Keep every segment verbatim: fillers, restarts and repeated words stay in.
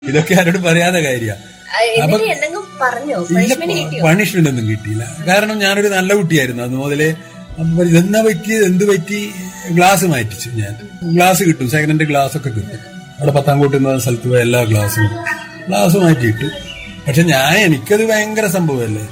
ഇതൊക്കെ ആരോട് പറയാത്ത കാര്യമാണ്. അപ്പൊ പണിഷ്മെന്റ് ഒന്നും കിട്ടിയില്ല. കാരണം ഞാനൊരു നല്ല കുട്ടിയായിരുന്നു അത് മുതലേ. ഇതെന്നാ പറ്റി എന്ത് പറ്റി ഗ്ലാസ് മാറ്റിച്ചു. ഞാൻ ഗ്ലാസ് കിട്ടും, സെക്കൻഡ് ഹാൻഡ് ഗ്ലാസ് ഒക്കെ കിട്ടും. അവിടെ പത്താംകോട്ട് എന്ന സ്ഥലത്ത് പോയ എല്ലാ ഗ്ലാസും ഗ്ലാസ് മാറ്റിയിട്ടു. പക്ഷെ ഞാൻ എനിക്കത് ഭയങ്കര സംഭവമല്ലേ.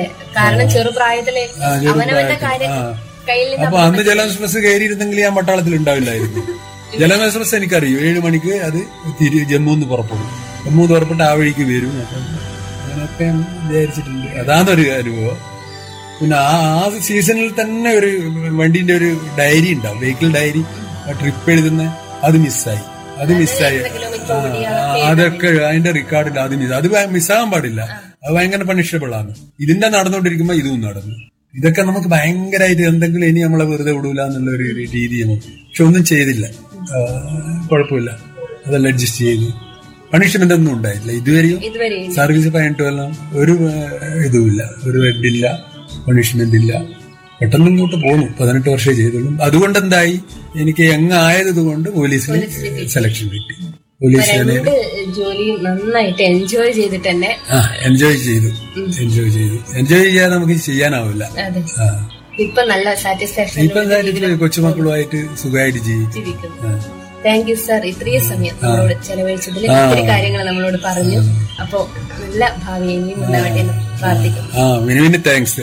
അപ്പൊ അന്ന് ജലം എക്സ്പ്രസ് കയറിയിരുന്നെങ്കിൽ ഞാൻ പട്ടാളത്തിൽ ഉണ്ടാവില്ലായിരുന്നു. ജലം എക്സ്പ്രസ് എനിക്കറിയും, ഏഴു മണിക്ക് അത് തിരി ജമ്മുന്ന് പുറപ്പെടും. ജമ്മു പുറപ്പെട്ട് ആ വഴിക്ക് വരും. അപ്പം അങ്ങനെയൊക്കെ വിചാരിച്ചിട്ടുണ്ട്. അതാണൊരു അനുഭവം. പിന്നെ ആ ആ സീസണിൽ തന്നെ ഒരു വണ്ടീന്റെ ഒരു ഡയറി ഉണ്ടാവും, വെഹിക്കിൾ ഡയറി, ട്രിപ്പ് എഴുതുന്ന, അത് മിസ്സായി. അത് മിസ്സായി അതൊക്കെ അതിന്റെ റെക്കോർഡില്ല. അത് മിസ് അത് മിസ്സാകാൻ പാടില്ല. അത് ഭയങ്കര പണിഷബിൾ ആണ്. ഇതിന്റെ നടന്നുകൊണ്ടിരിക്കുമ്പോ ഇതും നടന്നു. ഇതൊക്കെ നമുക്ക് ഭയങ്കരമായിട്ട് എന്തെങ്കിലും ഇനി നമ്മളെ വെറുതെ വിടൂല എന്നുള്ള ഒരു രീതിയാണ്. പക്ഷെ ഒന്നും ചെയ്തില്ല, കുഴപ്പമില്ല, അതെല്ലാം അഡ്ജസ്റ്റ് ചെയ്തു. പണിഷ്മെന്റ് ഒന്നും ഉണ്ടായിട്ടില്ല ഇതുവരെയും. സർവീസ് പതിനെട്ട് കൊല്ലം ഒരു ഇതുമില്ല, ഒരു റെഡില്ല, പണിഷ്മെന്റ് ഇല്ല. പെട്ടെന്ന് ഇങ്ങോട്ട് പോന്നു. പതിനെട്ട് വർഷമേ ചെയ്തുള്ളൂ. അതുകൊണ്ട് എന്തായി, എനിക്ക് യങ്ങായത് കൊണ്ട് പോലീസിന് സെലക്ഷൻ കിട്ടി. പോലീസ് ജോലി നന്നായിട്ട് എൻജോയ് ചെയ്തിട്ട് തന്നെ എൻജോയ് ചെയ്തു എൻജോയ് ചെയ്തു എൻജോയ് ചെയ്യാതെ നമുക്ക് ചെയ്യാനാവില്ല. ഇപ്പൊ നല്ല സാറ്റിസ്ഫാക്ഷൻ, ഇപ്പൊ കൊച്ചുമക്കളുമായിട്ട് സുഖമായിട്ട് ജീവിക്കും. താങ്ക് യു സർ, ഇത്രയും സമയം നമ്മളോട് ചെലവഴിച്ചതിൽ ഒത്തിരി കാര്യങ്ങൾ നമ്മളോട് പറഞ്ഞു. അപ്പോ നല്ല ഭാവി ഇനിയും ഉണ്ടാവട്ടെ എന്ന് പ്രാർത്ഥിക്കുന്നു. താങ്ക്സ്.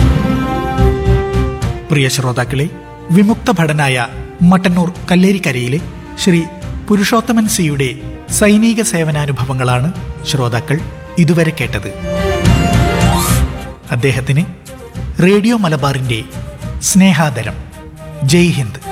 പ്രിയ ശ്രോതാക്കളെ, വിമുക്ത ഭടനായ മട്ടന്നൂർ കല്ലേരിക്കരയിലെ ശ്രീ പുരുഷോത്തമൻ സിയുടെ സൈനിക സേവനാനുഭവങ്ങളാണ് ശ്രോതാക്കൾ ഇതുവരെ കേട്ടത്. അദ്ദേഹത്തിന് റേഡിയോ മലബാറിന്റെ സ്നേഹാദരം. ജയ് ഹിന്ദ്.